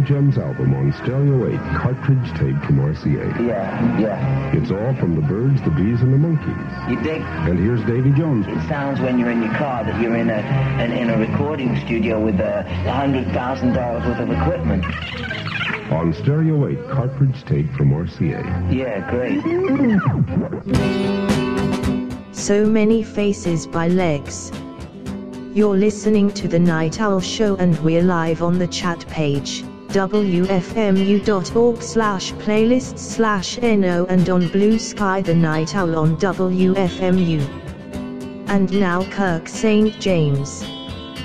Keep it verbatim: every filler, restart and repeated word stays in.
Gems album on Stereo eight, cartridge tape from R C A. Yeah, yeah. It's all from the Birds, the Bees, and the Monkees. You dig? And here's Davy Jones. It sounds when you're in your car that you're in a an, in a recording studio with a hundred thousand dollars worth of equipment. On Stereo eight, cartridge tape from R C A. Yeah, great. So Many Faces by Legs. You're listening to The Night Owl Show and we're live on the chat page, W F M U dot org slash playlists slash N O, and on Blue Sky The Night Owl on W F M U. And now Kirk Saint James.